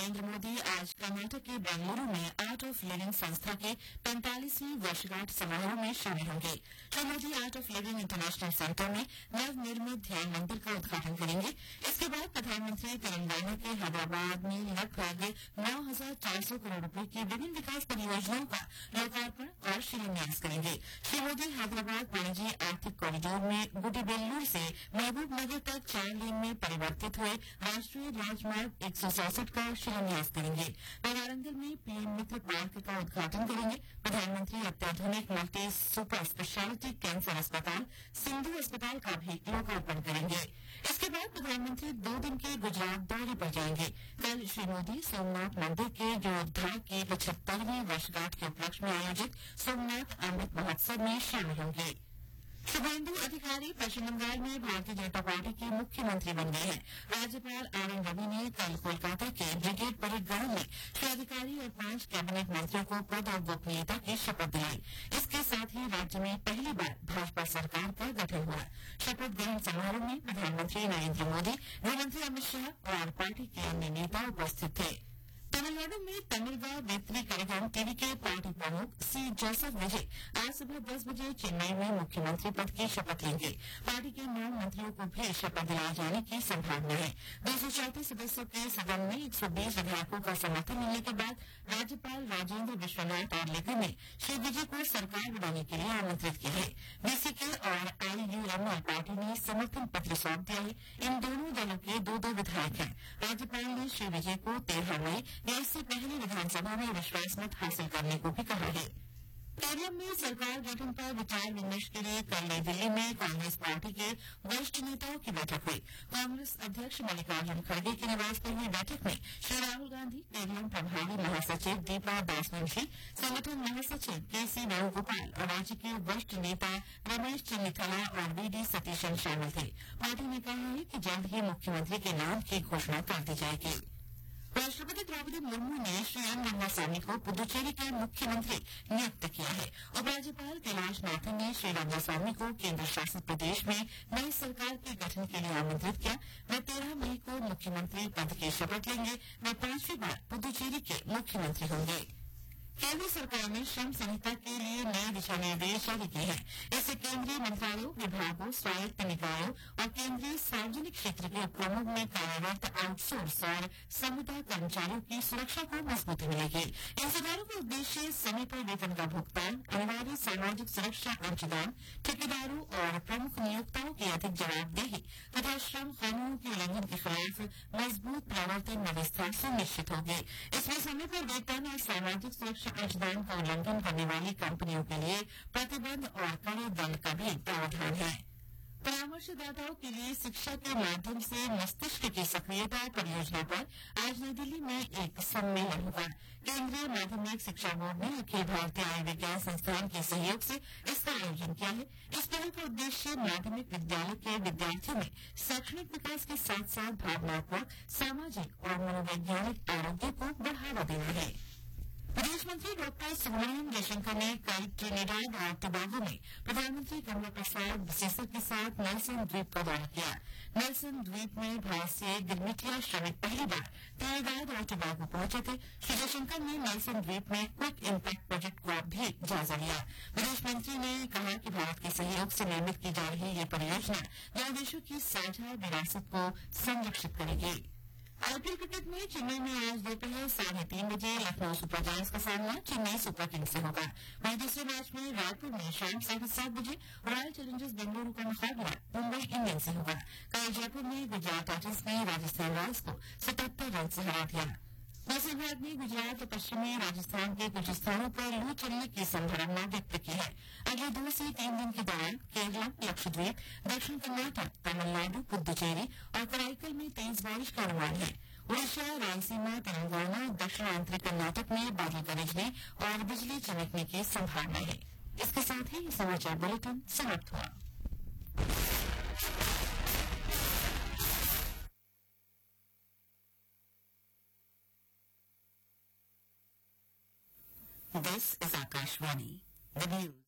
नरेंद्र मोदी आज कर्नाटक के बेंगलुरु में आर्ट ऑफ लिविंग संस्था के 45वीं वर्षगांठ समारोह में शामिल होंगे। Shri Modi art of living international centre में नवनिर्मित ध्यान मंदिर का उद्घाटन करेंगे। इसके बाद प्रधानमंत्री तेलंगाना के हैदराबाद में लगभग 9,400 करोड़ रुपए की विभिन्न विकास परियोजनाओं का लोकार्पण और शिलान्यास करेंगे। श्री मोदी हैदराबाद पणजी आर्थिक कॉरिडोर में गुडीबेल्लूर से महबूबनगर तक 4 लेन में परिवर्तित हुए राष्ट्रीय राजमार्ग 167 का शिलान्यास करेंगे। वे वारंगल में पीएम मित्र पार्क का उद्घाटन करेंगे। प्रधानमंत्री अत्याधुनिक मल्टी सुपर स्पेशलिटी कैंसर अस्पताल सिंधु अस्पताल का भी लोकार्पण करेंगे। इसके बाद प्रधानमंत्री 2 दिन के गुजरात दौरे पर जाएंगे। कल श्री मोदी सोमनाथ मंदिर के जीर्णोद्धार की 75वीं वर्षगांठ के उपलक्ष्य में आयोजित सोमनाथ अमृत महोत्सव में शामिल होंगे। शुभेंदु अधिकारी पश्चिम बंगाल में भारतीय जनता पार्टी के मुख्यमंत्री बन गए हैं। राज्यपाल आनंद रवि ने कल कोलकाता के ब्रिगेड परेड ग्राउंड में श्री अधिकारी और 5 कैबिनेट मंत्रियों को पद और गोपनीयता की शपथ दिलाई। इसके साथ ही राज्य में पहली बार भाजपा सरकार का गठन हुआ। शपथ ग्रहण समारोह में प्रधानमंत्री नरेंद्र मोदी, गृहमंत्री अमित शाह और पार्टी के अन्य नेता उपस्थित थे। तमिलनाडु में तमिलवा वेत्री कड़गम टीवी के पार्टी प्रमुख सी जोसेफ विजय आज सुबह 10 बजे चेन्नई में मुख्यमंत्री पद की शपथ लेंगे। पार्टी के 9 मंत्रियों को भी शपथ दिलाए जाने की संभावना है। 234 सदस्यों के सदन में 120 विधायकों का समर्थन मिलने के बाद राज्यपाल राजेंद्र विश्वनाथ आर्लेकर ने श्री विजय को सरकार बनाने के लिए आमंत्रित किया है। बीसीके और आईयूएमएल पार्टी ने समर्थन पत्र सौंप दिया है। इन दोनों दलों के 2 विधायक हैं। राज्यपाल ने श्री विजय को 13 मई या इससे पहले विधानसभा में विश्वास मत हासिल करने को भी कहा है। केरल में सरकार गठन पर विचार विमर्श के लिए कल नई दिल्ली में कांग्रेस पार्टी के वरिष्ठ नेताओं की बैठक हुई। कांग्रेस अध्यक्ष मल्लिकार्जुन खड़गे के निवास पर हुई बैठक में श्री राहुल गांधी, केरल प्रभारी महासचिव दीपा दासमुंशी, संगठन महासचिव केसी वेणुगोपाल और राज्य के वरिष्ठ नेता रमेश चन्नीथला और वीडी सतीशन शामिल थे। पार्टी ने कहा है कि जल्द ही मुख्यमंत्री के नाम की घोषणा कर दी जाएगी। राष्ट्रपति द्रौपदी मुर्मू ने श्री एन रंगास्वामी को पुदुचेरी के मुख्यमंत्री नियुक्त किया है। उपराज्यपाल कैलाश नाथन ने श्री रंगास्वामी को केंद्र शासित प्रदेश में नई सरकार के गठन के लिए आमंत्रित किया। वे 13 मई को मुख्यमंत्री पद की शपथ लेंगे। वे 5वीं बार पुदुचेरी के मुख्यमंत्री होंगे। केंद्र सरकार ने श्रम संहिता के लिए नए दिशा निर्देश जारी किए हैं। इससे केंद्रीय मंत्रालयों, विभागों, स्वायत्त निकायों और केंद्रीय सार्वजनिक क्षेत्र के उपक्रमों में कार्यरत आउटसोर्स और संविदा कर्मचारियों की सुरक्षा को मजबूती मिलेगी। इन सुधारों का उद्देश्य समय पर वेतन का भुगतान, अनिवार्य सामाजिक सुरक्षा अंशदान, ठेकेदारों और प्रमुख नियोक्ताओं की अधिक जवाबदेही तथा श्रम कानूनों के उल्लंघन के खिलाफ मजबूत प्रवर्तन व्यवस्था सुनिश्चित होगी। इसमें समय पर वेतन और सामाजिक सुरक्षा अंशदान का उल्लंघन करने वाली कंपनियों के लिए प्रतिबंध और कड़े दंड का भी प्रावधान है। परामर्शदाताओं के लिए शिक्षा के माध्यम से मस्तिष्क की सक्रियता परियोजना पर आज नई दिल्ली में एक सम्मेलन हुआ। केंद्रीय माध्यमिक शिक्षा बोर्ड ने अखिल भारतीय आयुर्विज्ञान संस्थान के सहयोग से इसका आयोजन किया है। इस पहल का उद्देश्य माध्यमिक विद्यालय के विद्यार्थियों में शैक्षणिक विकास के साथ साथ भावनात्मक, सामाजिक और मनोवैज्ञानिक आरोग्य को बढ़ावा देना है। विदेश मंत्री डॉक्टर सुब्रमण्यम जयशंकर ने कल ट्रिनिडाद और टोबैगो में प्रधानमंत्री गंगा प्रसाद बिसेसा के साथ नेल्सन द्वीप का दौरा किया। नेल्सन द्वीप में भारत से गिरमिटिया श्रमिक पहली बार ट्रिनिडाद और टोबैगो पहुंचे थे। श्री जयशंकर ने नेल्सन द्वीप में क्विक इम्पैक्ट प्रोजेक्ट का भी जायजा लिया। विदेश मंत्री ने कहा कि भारत के सहयोग से निर्मित की जा रही ये परियोजना दोनों देशों की साझा विरासत को संरक्षित करेगी। आईपीएल क्रिकेट में चेन्नई में आज दोपहर 3:30 बजे लखनऊ सुपर जायंट्स का सामना चेन्नई सुपर किंग्स से होगा। वहीं दूसरे मैच में रायपुर में शाम 7:30 बजे रॉयल चैलेंजर्स बेंगलुरु का मुकाबला मुंबई इंडियंस से होगा। कल जयपुर में गुजरात टाइटंस ने राजस्थान रॉयल्स को 77 रन से हरा दिया। मौसम विभाग ने गुजरात और पश्चिमी राजस्थान के कुछ स्थानों पर लू चलने की संभावना व्यक्त की है। अगले 2 से 3 दिन के दौरान केरल, लक्षद्वीप, दक्षिण कर्नाटक, तमिलनाडु, पुद्दुचेरी और कराईकल में तेज बारिश का अनुमान है। उड़ीसा, रायलसीमा, तेलंगाना और दक्षिण आंतरिक कर्नाटक में बादल गरजने और बिजली चमकने की संभावना है। इसके साथ ही समाचार बुलेटिन समाप्त हुआ। This is Akashvani, the news.